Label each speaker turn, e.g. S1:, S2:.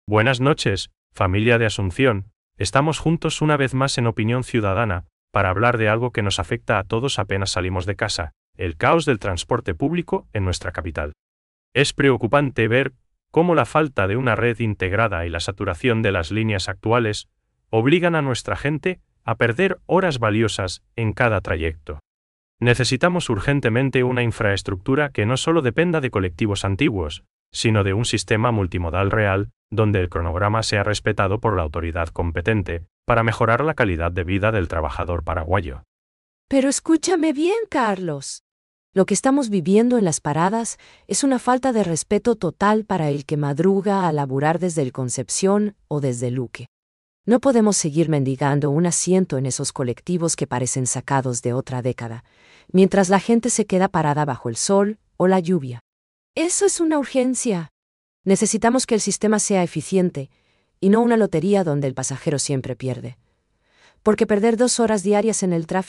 S1: Buenas noches, familia de Asunción. Estamos juntos una vez más en Opinión Ciudadana, para hablar de algo que nos afecta a todos apenas salimos de casa, el caos del transporte público en nuestra capital. Es preocupante ver cómo la falta de una red integrada y la saturación de las líneas actuales obligan a nuestra gente a perder horas valiosas en cada trayecto. Necesitamos urgentemente una infraestructura que no solo dependa de colectivos antiguos, sino de un sistema multimodal real, donde el cronograma sea respetado por la autoridad competente, para mejorar la calidad de vida del trabajador paraguayo.
S2: Pero escúchame bien, Carlos. Lo que estamos viviendo en las paradas es una falta de respeto total para el que madruga a laburar desde el Concepción o desde Luque. No podemos seguir mendigando un asiento en esos colectivos que parecen sacados de otra década, mientras la gente se queda parada bajo el sol o la lluvia. Eso es una urgencia. Necesitamos que el sistema sea eficiente y no una lotería donde el pasajero siempre pierde. Porque perder 2 horas diarias en el tráfico